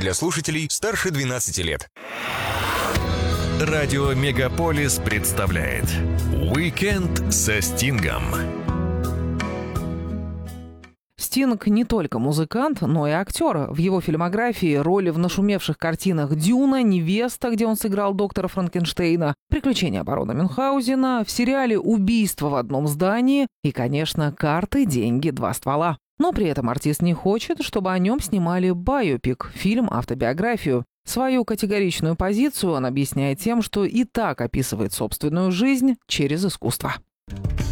для слушателей старше 12 лет. Радио Мегаполис представляет «Уикенд со Стингом». Стинг не только музыкант, но и актер. В его фильмографии роли в нашумевших картинах «Дюна», «Невеста», где он сыграл доктора Франкенштейна, «Приключения барона Мюнхгаузена», в сериале «Убийство в одном здании» и, конечно, «Карты, деньги, два ствола». Но при этом артист не хочет, чтобы о нем снимали байопик, фильм-автобиографию. Свою категоричную позицию он объясняет тем, что и так описывает собственную жизнь через искусство.